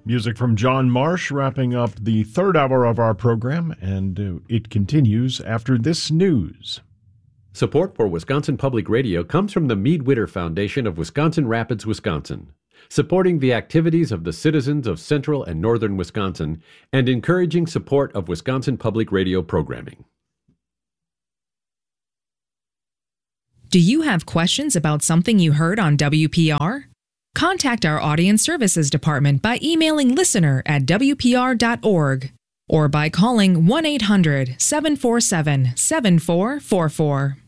Music from John Marsh, wrapping up the third hour of our program, and it continues after this news. Support for Wisconsin Public Radio comes from the Mead Witter Foundation of Wisconsin Rapids, Wisconsin, supporting the activities of the citizens of central and northern Wisconsin and encouraging support of Wisconsin Public Radio programming. Do you have questions about something you heard on WPR? Contact our Audience Services Department by emailing listener@wpr.org or by calling 1-800-747-7444.